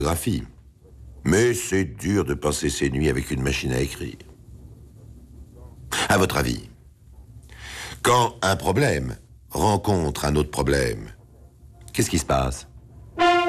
graphie. Mais c'est dur de passer ses nuits avec une machine à écrire. À votre avis, quand un problème rencontre un autre problème, qu'est-ce qui se passe?